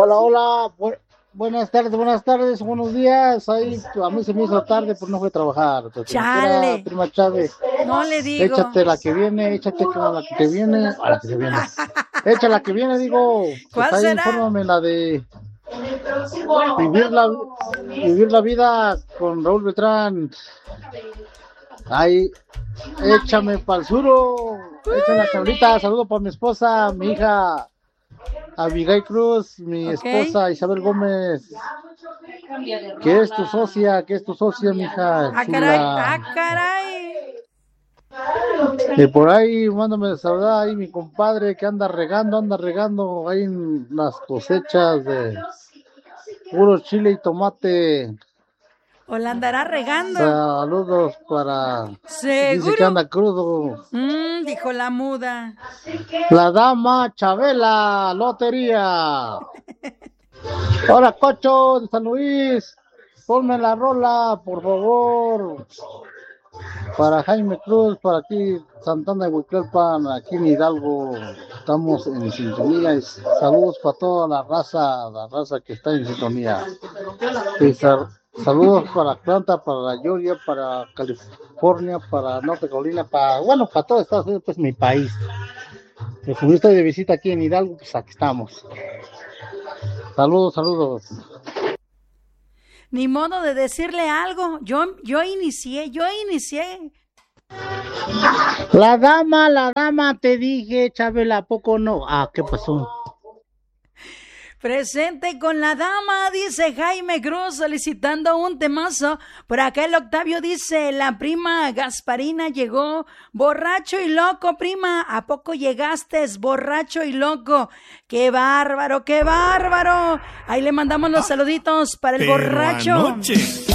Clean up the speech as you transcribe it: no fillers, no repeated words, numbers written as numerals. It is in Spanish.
Hola, hola. Buenas tardes, buenos días. Ahí a mí se me hizo tarde, pues no fui a trabajar. Entonces, como quiera, Chale, prima Chávez, no le digo. échate la que viene, échate con la que te viene, a la que te viene. Echa la que viene, digo, pues ¿Cuál ahí será? infórmame la de vivir la, vivir la vida con Raúl Beltrán. Ahí, échame pa'l suro, échame la chablita, saludo para mi esposa, mi hija Abigail Cruz, mi Ok. esposa Isabel Gómez, que es tu socia, mija Ah, caray, chula. ah, caray. Y por ahí, mándame saludar ahí mi compadre que anda regando ahí en las cosechas de puro chile y tomate. O la andará regando. Saludos para, dice que Seguro. anda crudo. Dijo la muda. La dama Chabela, lotería. Hola, Cocho de San Luis, ponme la rola, por favor. Para Jaime Cruz, para aquí, Santana de Huiclalpan, aquí en Hidalgo, estamos en sintonía. Y saludos para toda la raza que está en sintonía. Y saludos para Atlanta, para Georgia, para California, para Norte Carolina, para todo Estados Unidos, pues mi país. Como yo estoy de visita aquí en Hidalgo, pues aquí estamos. Saludos. Ni modo de decirle algo. Yo inicié. La dama, te dije, Chabela, ¿a poco no? Ah, ¿qué pasó? Presente con la dama, dice Jaime Cruz, solicitando un temazo. Por acá el Octavio dice, la prima Gasparina llegó borracho y loco, prima. ¿A poco llegaste borracho y loco? ¡Qué bárbaro, qué bárbaro! Ahí le mandamos los saluditos para el Pero borracho. anoche